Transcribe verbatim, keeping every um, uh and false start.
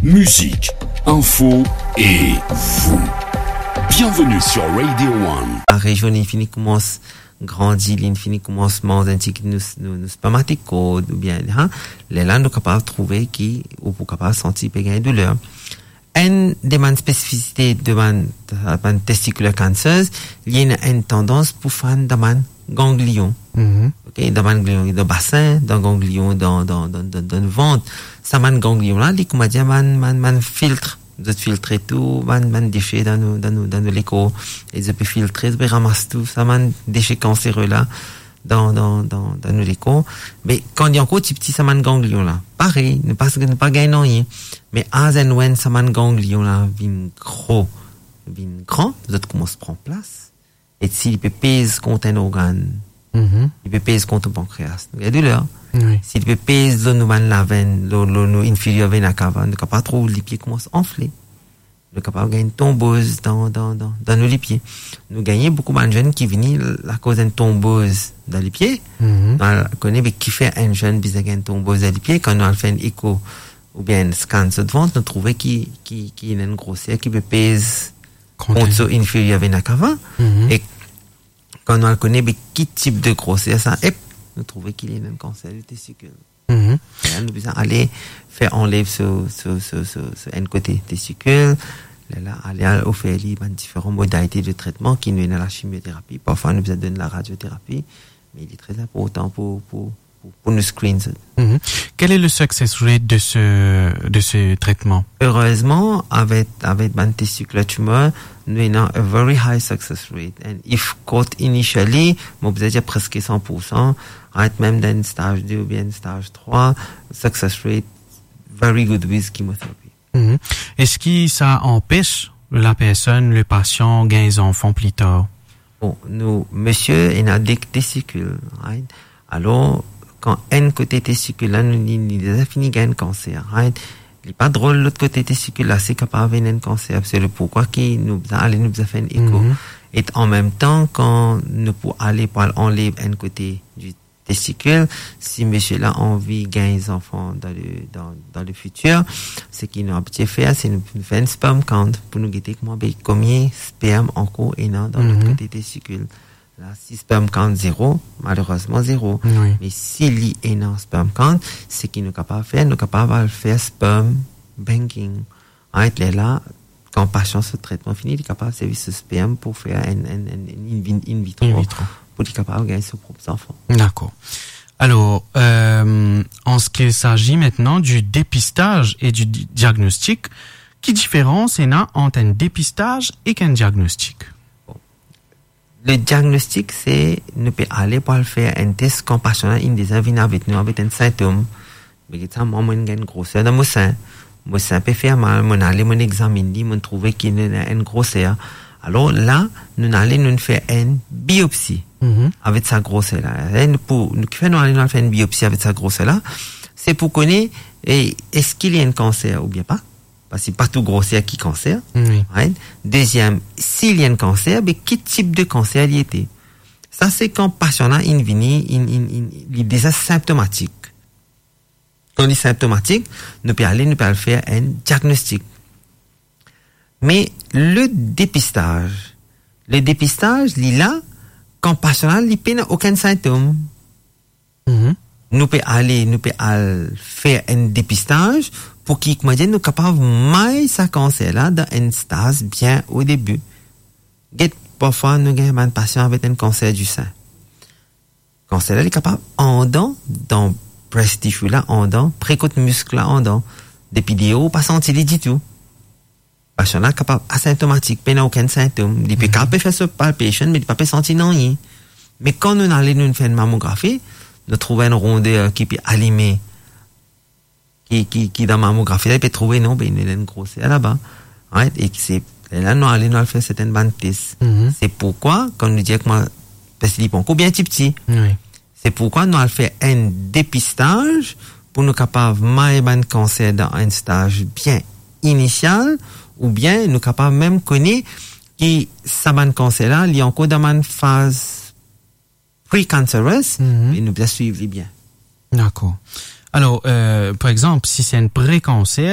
musique, info et vous. Bienvenue sur Radio One. La région l'infini commence grandir, l'infini commencement d'un petit nous nous supermarché code ou bien hein, les là nous capables de trouver qui ou pour capable sentir péger douleur. Une demande spécificité demande de testiculaire cancer, il y a une tendance pour faire une demande ganglion. Mm-hmm. OK, demande ganglion dans bassin, dans ganglion dans dans dans dans, dans le ventre. Ça man ganglion là, dit comment dire man man man filtre, de filtrer tout, man man déchets dans nos dans nos dans nos l'écho et je peux filtrer, je peux ramasser tout, ça man déchets cancéreux là dans dans dans dans nos l'écho. Mais quand il y a encore petit petit ça man ganglion là, pareil, ne pas ne pas gagner rien. Mais as and when ça man ganglion là vient gros, vient grand, vous autres commence prendre place et s'il peut pèse contre un organe. Mm-hmm. Il peut peser contre le pancréas. Il y a douleur. Oui. S'il peut peser le nouvel la veine, le, le, le inférieur veine à cava, ne pas trop les pieds commencent à enfler. Ne capable gagner une thrombose dans, dans, dans, dans nos pieds. Nous gagnons beaucoup de jeunes qui viennent à cause d'une thrombose dans les pieds. Mm-hmm. On connaît, mais qui fait un jeune qui a une thrombose dans les pieds, quand on fait un écho ou bien un scan de ventre, nous trouvons qu'il qui, qui a une grosseur qui peut peser contre l'inférieur veine à cava. Mm-hmm. Et quand on connaît mais quel type de grossesse ça et nous trouvons qu'il y a un cancer du testicule. Mm-hmm. Là, nous devons aller faire enlever ce ce ce ce, ce un côté testicule, là aller au faire libre différentes modalités de traitement qui nous donnent la chimiothérapie, parfois nous besoin donner la radiothérapie, mais il est très important pour pour pour, pour nous screen. Mm-hmm. Quel est le success rate de ce de ce traitement? Heureusement, avec avec ban testicular tumor, nous avons a very high success rate. And if caught initially, moi vous dire presque cent pour cent, right, même dans stage deux ou bien stage trois, success rate very good with chemotherapy. Mm-hmm. Est-ce que ça empêche la personne, le patient, gagner des enfants plus tard? Bon, nous, monsieur, il a des testicules, right? Alors, quand un côté testicule, là, nous, il a fini gagner un cancer, right? Il n'est pas drôle, l'autre côté testicule, là, c'est capable d'avoir un cancer. C'est le pourquoi qui nous a allé nous a fait un écho. Mm-hmm. Et en même temps, quand nous pour aller pour enlever un côté du testicule, si monsieur là envie de gagner des enfants dans le, dans, dans le futur, ce qu'il nous a petit fait, c'est nous faire un sperm count pour nous guetter combien de sperme encore et non dans mm-hmm. l'autre côté testicule. Là, si sperm count zéro, malheureusement zéro. Oui. Mais s'il y a un sperm count, c'est qu'il nous capable de faire, nous capable de faire sperm banking. En fait, là, quand patient ce traitement fini, il est capable de servir ce sperme pour faire un, un, un, un in vitro, in vitro. Pour être capable de gagner ses propres enfants. D'accord. Alors, euh, en ce qui s'agit maintenant du dépistage et du di- diagnostic, quelle différence il y a entre un dépistage et un diagnostic? Le diagnostic, c'est, nous peut aller pour faire un test quand patient a une des vient avec nous avec un symptôme. Mais que ça, moi, moi, j'ai une grosseur dans mon sein. Mon sein peut faire mal, mon aller, mon examine, mon trouver qu'il y a une grosseur. Alors là, nous allons nous faire une biopsie mm-hmm. avec sa grosseur là. Et pour, nous faisons aller nous faire une biopsie avec sa grosseur là, c'est pour connaître, eh, est-ce qu'il y a un cancer ou bien pas? Parce que pas tout grosseur qui cancer. Oui. Right? Deuxième, s'il y a un cancer, mais quel type de cancer il était? Ça, c'est quand patient a une vini, il, il, il est déjà symptomatique. Quand il est symptomatique, nous pouvons aller, nous pouvons faire un diagnostic. Mais le dépistage, le dépistage, il est là, quand patient a, il n'a aucun symptôme. Mm-hmm. Nous pouvons aller, nous pouvons aller faire un dépistage pour qu'il nous capable de sa cancer là dans un stade bien au début. Get parfois nous avons un patient avec un cancer du sein. Cancer là il est capable en dents dans breast tissue là en dents, précoce muscle là en dents. Depuis des hauts pas senti du tout. Patient là capable asymptomatique, il n'a aucun symptôme. Il peut capable faire ce palpation mais il peut pas sentir rien. Mais quand nous allons nous faire une mammographie, nous trouvons une rondeur qui peut allumer qui qui qui dans la mammographie là il peut trouver non ben il y a une grosseur là-bas right? Et c'est là nous allons nous faire certaines bandes tests. Mm-hmm. C'est pourquoi quand nous dit que moi parce qu'il est encore bien petit petit oui. C'est pourquoi nous allons faire un dépistage pour nous capable de un cancer dans un stage bien initial ou bien nous capable même connaître qui ça ban cancer là il est encore dans une phase pré-cancerous mm-hmm. et nous bien suivre bien. D'accord. Alors, euh, par exemple, si c'est un pré-cancer,